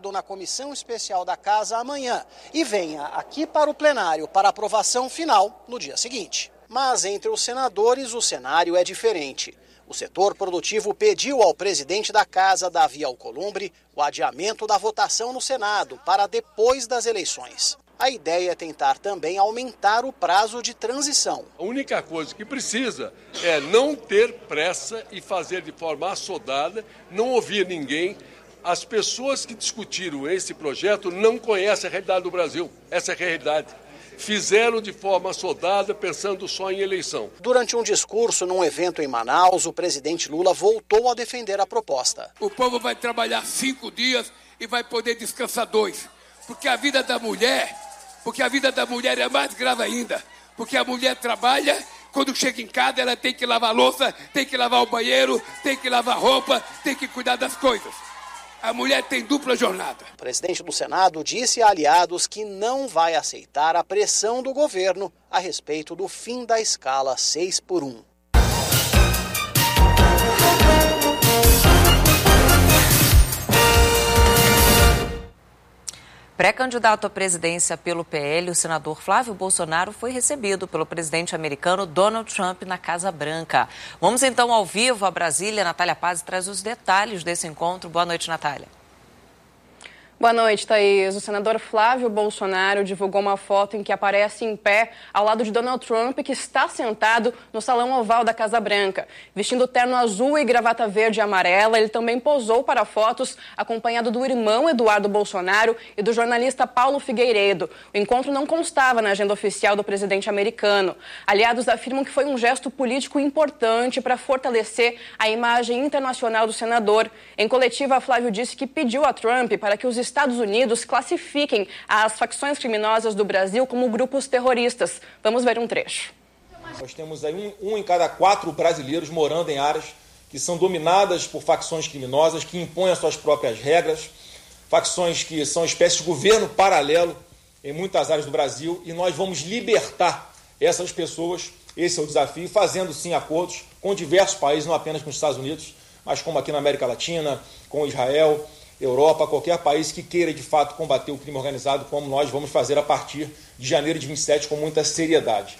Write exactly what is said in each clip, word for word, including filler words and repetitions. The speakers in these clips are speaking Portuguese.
votado na comissão especial da Casa amanhã e venha aqui para o plenário para aprovação final no dia seguinte. Mas entre os senadores o cenário é diferente. O setor produtivo pediu ao presidente da Casa, Davi Alcolumbre, o adiamento da votação no Senado para depois das eleições. A ideia é tentar também aumentar o prazo de transição. A única coisa que precisa é não ter pressa e fazer de forma assodada, não ouvir ninguém. As pessoas que discutiram esse projeto não conhecem a realidade do Brasil. Essa é a realidade. Fizeram de forma assodada, pensando só em eleição. Durante um discurso num evento em Manaus, o presidente Lula voltou a defender a proposta. O povo vai trabalhar cinco dias e vai poder descansar dois. Porque a vida da mulher, porque a vida da mulher é mais grave ainda. Porque a mulher trabalha, quando chega em casa ela tem que lavar a louça, tem que lavar o banheiro, tem que lavar roupa, tem que cuidar das coisas. A mulher tem dupla jornada. O presidente do Senado disse a aliados que não vai aceitar a pressão do governo a respeito do fim da escala seis por um. Pré-candidato à presidência pelo P L, o senador Flávio Bolsonaro foi recebido pelo presidente americano Donald Trump na Casa Branca. Vamos então ao vivo a Brasília. Natália Paz traz os detalhes desse encontro. Boa noite, Natália. Boa noite, Thaís. O senador Flávio Bolsonaro divulgou uma foto em que aparece em pé ao lado de Donald Trump, que está sentado no salão oval da Casa Branca. Vestindo terno azul e gravata verde e amarela, ele também posou para fotos acompanhado do irmão Eduardo Bolsonaro e do jornalista Paulo Figueiredo. O encontro não constava na agenda oficial do presidente americano. Aliados afirmam que foi um gesto político importante para fortalecer a imagem internacional do senador. Em coletiva, Flávio disse que pediu a Trump para que os Estados Unidos classifiquem as facções criminosas do Brasil como grupos terroristas. Vamos ver um trecho. Nós temos aí um, um em cada quatro brasileiros morando em áreas que são dominadas por facções criminosas, que impõem as suas próprias regras, facções que são espécies de governo paralelo em muitas áreas do Brasil, e nós vamos libertar essas pessoas, esse é o desafio, fazendo sim acordos com diversos países, não apenas com os Estados Unidos, mas como aqui na América Latina, com Israel, Europa, qualquer país que queira de fato combater o crime organizado, como nós vamos fazer a partir de janeiro de vinte e sete com muita seriedade.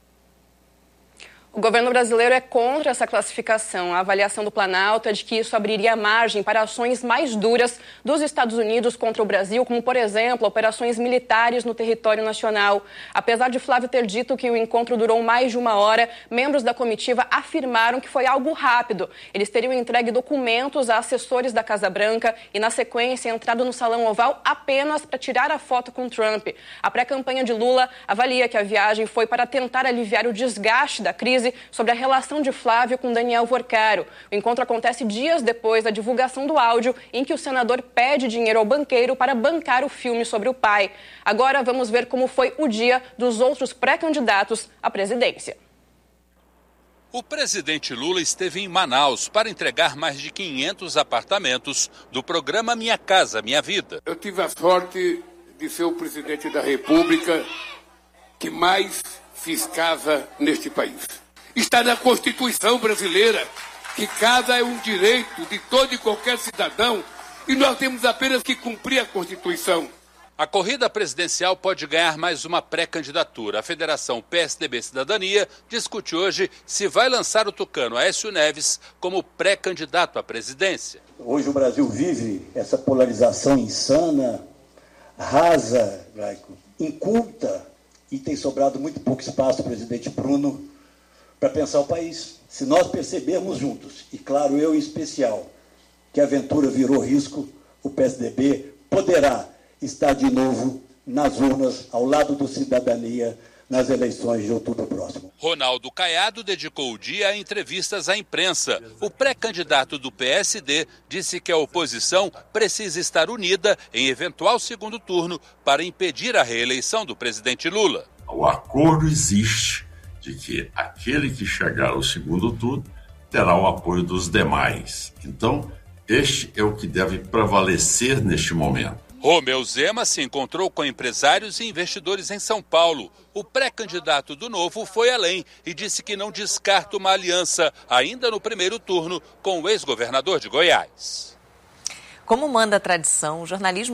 O governo brasileiro é contra essa classificação. A avaliação do Planalto é de que isso abriria margem para ações mais duras dos Estados Unidos contra o Brasil, como, por exemplo, operações militares no território nacional. Apesar de Flávio ter dito que o encontro durou mais de uma hora, membros da comitiva afirmaram que foi algo rápido. Eles teriam entregue documentos a assessores da Casa Branca e, na sequência, entrado no Salão Oval apenas para tirar a foto com Trump. A pré-campanha de Lula avalia que a viagem foi para tentar aliviar o desgaste da crise sobre a relação de Flávio com Daniel Vorcaro. O encontro acontece dias depois da divulgação do áudio em que o senador pede dinheiro ao banqueiro para bancar o filme sobre o pai. Agora vamos ver como foi o dia dos outros pré-candidatos à presidência. O presidente Lula esteve em Manaus para entregar mais de quinhentos apartamentos do programa Minha Casa Minha Vida. Eu tive a sorte de ser o presidente da República que mais fiz casa neste país. Está na Constituição brasileira que casa é um direito de todo e qualquer cidadão e nós temos apenas que cumprir a Constituição. A corrida presidencial pode ganhar mais uma pré-candidatura. A Federação P S D B Cidadania discute hoje se vai lançar o tucano Aécio Neves como pré-candidato à presidência. Hoje o Brasil vive essa polarização insana, rasa, inculta, e tem sobrado muito pouco espaço ao presidente Bruno para pensar o país. Se nós percebermos juntos, e claro, eu em especial, que a aventura virou risco, o P S D B poderá estar de novo nas urnas, ao lado do Cidadania, nas eleições de outubro próximo. Ronaldo Caiado dedicou o dia a entrevistas à imprensa. O pré-candidato do P S D disse que a oposição precisa estar unida em eventual segundo turno para impedir a reeleição do presidente Lula. O acordo existe de que aquele que chegar ao segundo turno terá o apoio dos demais. Então, este é o que deve prevalecer neste momento. Romeu Zema se encontrou com empresários e investidores em São Paulo. O pré-candidato do Novo foi além e disse que não descarta uma aliança, ainda no primeiro turno, com o ex-governador de Goiás. Como manda a tradição, o jornalismo